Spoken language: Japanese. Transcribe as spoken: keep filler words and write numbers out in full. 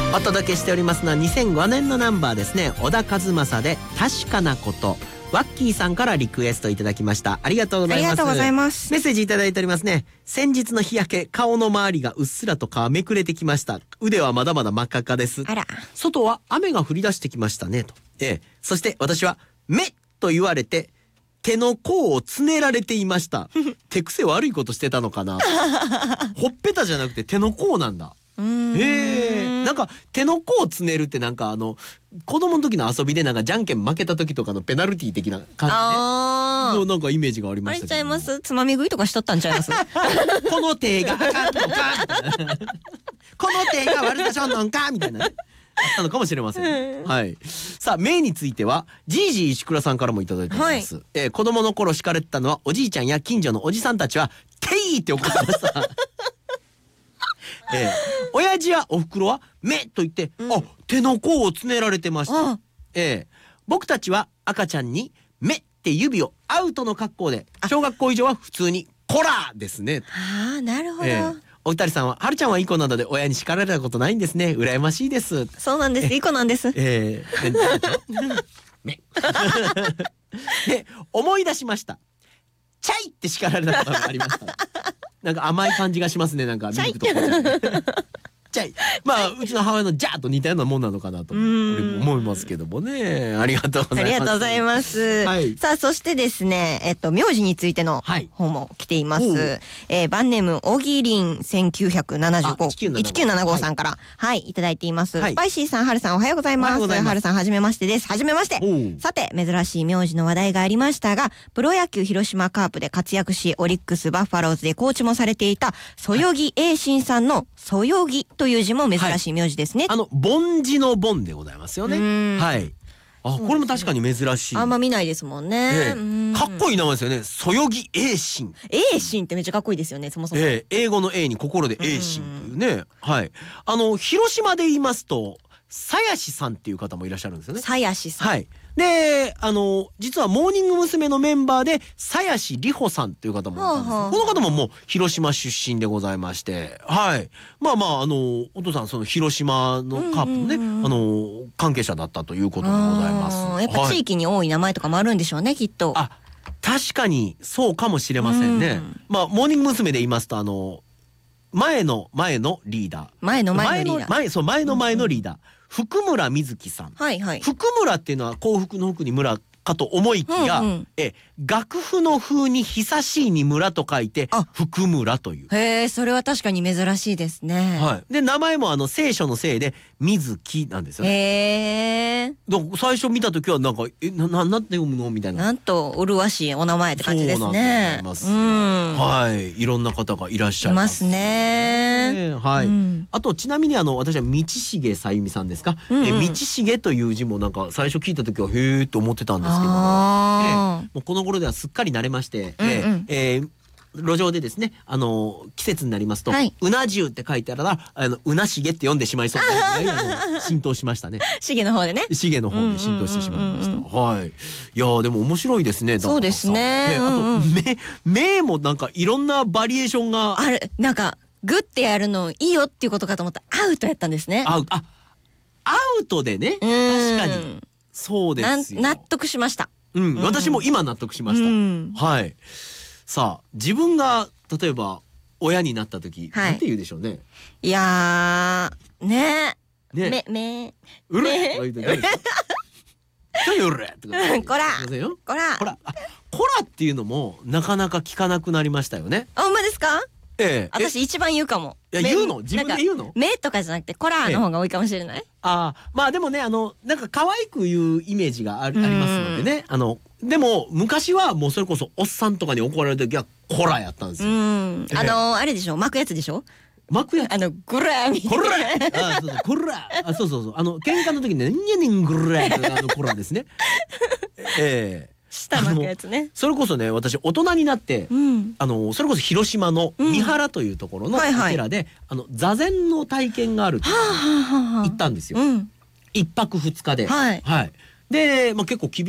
お届けしておりますのはにせんごねんのナンバーですね。小田和正で確かなこと。ワッキーさんからリクエストいただきました。ありがとうございます。 ありがとうございます。 メッセージいただいておりますね。先日の日焼け、顔の周りがうっすらと皮めくれてきました。腕はまだまだ真っ赤っかです。 あら。 外は雨が降り出してきましたねと。ええ、そして私は目と言われて手の甲をつねられていました。手癖悪いことしてたのかな。ほっぺたじゃなくて手の甲なんだ。へえ、なんか手の甲をつねるってなんかあの子供の時の遊びでなんかじゃんけん負けた時とかのペナルティー的な感じね。 あのなんかイメージがありましたけど。 あれちゃいます？つまみ食いとかしとったんちゃいます？ この手があかんのかこの手が悪さしょんのんかみたいなね。あったのかもしれません。はい。さあ、名についてはジージー石倉さんからもいただいております。はい、えー、子供の頃敷かれてたのはおじいちゃんや近所のおじさんたちはテイって怒ってました。えー、親父やお袋は目と言って、うん、あ、手の甲をつねられてました。えー、僕たちは赤ちゃんに目って指をアウトの格好で、小学校以上は普通にコラですね。 ああ、なるほど。 えーお二人さんは、はるちゃんはいい子なので親に叱られたことないんですね。羨ましいです。 そうなんです。いい子なんです。 えー、ね。で、思い出しました。チャイって叱られたことがありました。なんか甘い感じがしますね。なんかミルクとか。チャイ。まあうちの母親のジャーと似たようなもんなのかなと思いますけどもね。ありがとうございます。 ありがとうございます。はい、さあそしてですね、えっと名字についての本も来ています。はい、えー、バンネーム小木林せんきゅうひゃくななじゅうごいちきゅうななごさんから、はい、はい、いただいています。はい、スパイシーさん、はるさんおはようございます。はるさんはじめましてです。はじめまして。さて珍しい名字の話題がありましたが、プロ野球広島カープで活躍し、オリックスバファローズでコーチもされていたそよぎ栄信さんのそよぎという字も珍しい名字ですね。 はい、あの凡字の凡でございますよね。はい。あ、これも確かに珍しい。 あんま見ないですもんね。ええ、かっこいい名前ですよね。そよぎ栄信。 栄信ってめっちゃかっこいいですよね。そもそも。 ええ、英語の A に心で栄信というね。はい。あの広島で言いますと鞘師さんっていう方もいらっしゃるんですよね。 鞘師さん。 はい。で、あの実はモーニング娘。のメンバーで鞘師里穂さんっていう方もいたんです。この方ももう広島出身でございまして、はい。まあまああのお父さんその広島のカープのね、あの関係者だったということでございます。 やっぱ地域に多い名前とかもあるんでしょうね、きっと。 あ、確かにそうかもしれませんね。まあモーニング娘。で言いますとあの前の前のリーダー、 前の前のリーダー、 前そう前の前のリーダー。福村瑞希さん、はいはい、福村っていうのは幸福の福に村かと思いきや、うんうん、え楽譜の風に久しいに村と書いて福村という。 へえ、それは確かに珍しいですね。 はい。で名前もあの聖書の聖で瑞希なんですよね。 へえ。 最初見た時はなんかえなななんて読むのみたいな。 なんと麗しいお名前って感じですね。 そうなんです。はい。いろんな方がいらっしゃいます。 いますね。 はい。うん、あとちなみにあの私は道重さゆみさんですか。うんうん、え道重という字もなんか最初聞いた時はへえと思ってたんですけど、えー、もうこの頃ではすっかり慣れまして、うんうん、えーえー路上でですね、あのー、季節になりますと、はい、うな重って書いてあるら、あの、うなしげって読んでしまいそうな浸透しましたね。 しげの方でね。 しげの方で浸透してしまいました。はい。いやーでも面白いですね。 そうですね。 あと、目、目もなんかいろんなバリエーションが。 あれ、なんか、グッてやるのいいよっていうことかと思ったら、アウトやったんですね。 アウト、あ、アウトでね。確かに。そうですよ。 納得しました。 うん、私も今納得しました。はい。さあ自分が例えば親になった時、はい、なんて言うでしょうね。 いやーねえ、ね、めめうれうれうれこらこらこらこらっていうのもなかなか聞かなくなりましたよね。 あ、ほんまですか？ ええ、 私一番言うかも。 いや言うの？自分で言うの？ 目とかじゃなくてコラーの方が多いかもしれない。 ああ、まあでもね、あのなんか可愛く言うイメージがありますのでね。あのでも昔はもうそれこそおっさんとかに怒られる時はコラやったんですよ。うん。 あのあれでしょ、巻くやつでしょ。 巻くやつ。 あのグラーみたいな。 コラ。あ、そうそうコラ。あ、そうそうそう。あの喧嘩の時にね、にゃにんグラーあのコラですね。ええ。 下巻くやつね。 それこそね、私大人になって、うん、あのそれこそ広島の三原というところのお寺で、あの座禅の体験があるって行ったんですよ。一泊二日で。はい。はい。で、まあ結構厳